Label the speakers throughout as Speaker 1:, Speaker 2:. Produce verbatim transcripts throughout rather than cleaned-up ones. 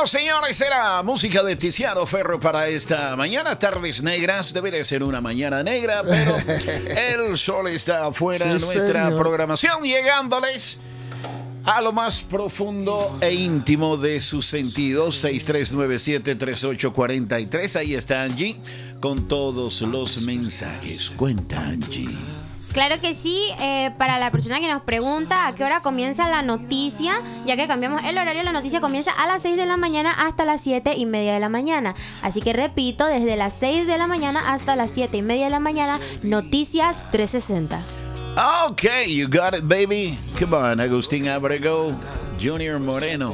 Speaker 1: Bueno, señores, era música de Tiziano Ferro para esta mañana. Tardes negras, debería ser una mañana negra, pero el sol está afuera de sí, nuestra señor. programación, llegándoles a lo más profundo e íntimo de sus sentidos. Seis tres nueve siete, tres ocho cuatro tres. Ahí está Angie con todos los mensajes. Cuenta, Angie.
Speaker 2: Claro que sí, eh, para la persona que nos pregunta a qué hora comienza la noticia, ya que cambiamos el horario, la noticia comienza a las seis de la mañana hasta las siete y media de la mañana. Así que repito, desde las seis de la mañana hasta las siete y media de la mañana, Noticias trescientos sesenta.
Speaker 1: Okay, you got it, baby. Come on, Agustín Abrego, Junior Moreno.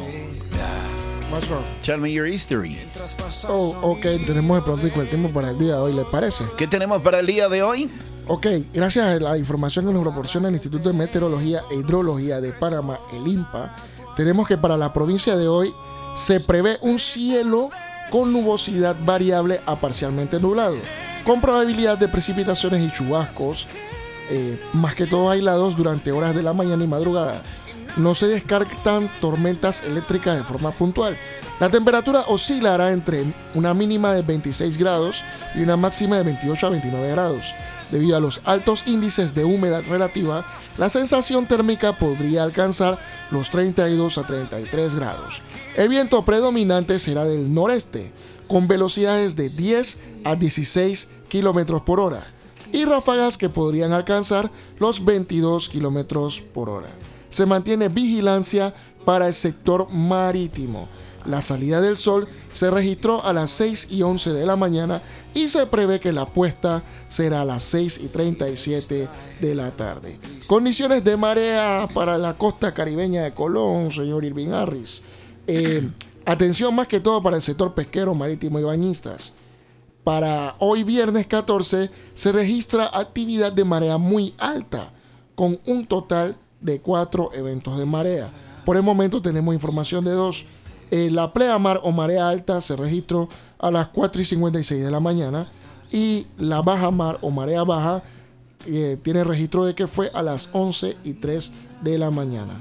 Speaker 3: What's wrong?
Speaker 1: Tell me your history.
Speaker 3: Oh, ok, tenemos el pronóstico del tiempo para el día de hoy, ¿le parece?
Speaker 1: ¿Qué tenemos para el día de hoy?
Speaker 3: Ok, gracias a la información que nos proporciona el Instituto de Meteorología e Hidrología de Panamá, el INPA, tenemos que para la provincia de hoy se prevé un cielo con nubosidad variable a parcialmente nublado, con probabilidad de precipitaciones y chubascos, eh, más que todo aislados durante horas de la mañana y madrugada. No se descartan tormentas eléctricas de forma puntual. La temperatura oscilará entre una mínima de veintiséis grados y una máxima de veintiocho a veintinueve grados. Debido a los altos índices de humedad relativa, la sensación térmica podría alcanzar los treinta y dos a treinta y tres grados. El viento predominante será del noreste, con velocidades de diez a dieciséis kilómetros por hora y ráfagas que podrían alcanzar los veintidós kilómetros por hora. Se mantiene vigilancia para el sector marítimo. La salida del sol se registró a las seis y once de la mañana y se prevé que la puesta será a las seis y treinta y siete de la tarde. Condiciones de marea para la costa caribeña de Colón, señor Irving Harris. Eh, atención más que todo para el sector pesquero, marítimo y bañistas. Para hoy viernes catorce se registra actividad de marea muy alta, con un total de cuatro eventos de marea. Por el momento tenemos información de dos. Eh, la pleamar o marea alta se registró a las cuatro y cincuenta y seis de la mañana y la baja mar o marea baja eh, tiene registro de que fue a las once y tres de la mañana.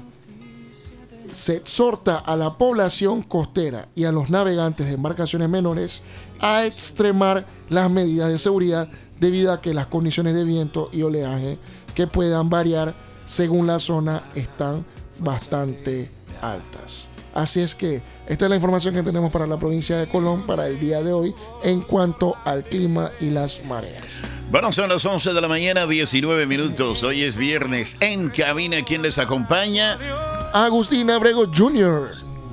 Speaker 3: Se exhorta a la población costera y a los navegantes de embarcaciones menores a extremar las medidas de seguridad debido a que las condiciones de viento y oleaje que puedan variar según la zona están bastante altas. Así es que esta es la información que tenemos para la provincia de Colón para el día de hoy en cuanto al clima y las mareas.
Speaker 1: Bueno, son las once de la mañana, diecinueve minutos. Hoy es viernes. En cabina, ¿quién les acompaña?
Speaker 3: Agustín Abrego junior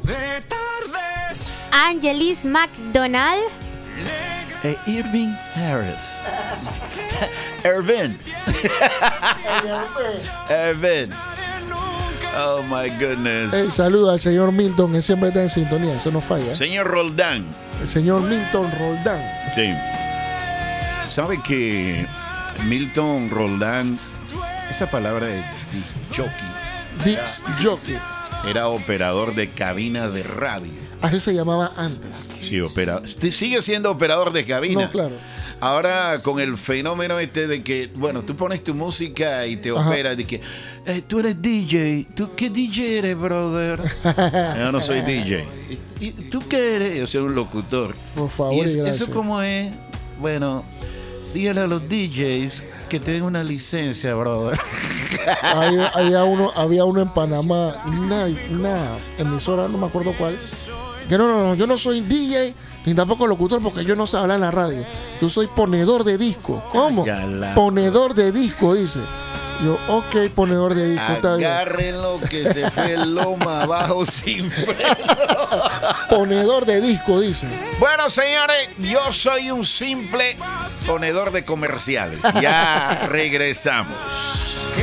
Speaker 2: Angelis McDonald
Speaker 1: e Irving Harris. Irving. Irving. Oh my goodness.
Speaker 3: Hey, saluda al señor Milton, que siempre está en sintonía, eso no falla.
Speaker 1: Señor Roldán.
Speaker 3: El señor Milton Roldán.
Speaker 1: Sí. ¿Sabe que Milton Roldán, esa palabra de disc jockey,
Speaker 3: disc jockey,
Speaker 1: era operador de cabina de radio?
Speaker 3: Así se llamaba antes.
Speaker 1: Sí, opera, sigue siendo operador de cabina.
Speaker 3: No, claro.
Speaker 1: Ahora con el fenómeno este de que, bueno, tú pones tu música y te operas, de que eh, tú eres D J. ¿Tú qué D J eres, brother? Yo no soy D J. ¿Y, y tú qué eres? Yo soy un locutor.
Speaker 3: Por favor,
Speaker 1: y es,
Speaker 3: y
Speaker 1: eso como es, bueno, dígale a los D Js que tengan una licencia, brother.
Speaker 3: Había, había, uno, había uno en Panamá, una, una emisora, no me acuerdo cuál, que no, no, no, yo no soy D J ni tampoco locutor porque yo no sé hablar en la radio. Yo soy ponedor de disco. ¿Cómo?
Speaker 1: Cállala.
Speaker 3: Ponedor de disco, dice. Yo, ok, ponedor de disco, está bien.
Speaker 1: Agárrenlo que se fue loma abajo sin freno.
Speaker 3: Ponedor de disco, dice.
Speaker 1: Bueno, señores, yo soy un simple ponedor de comerciales. Ya regresamos.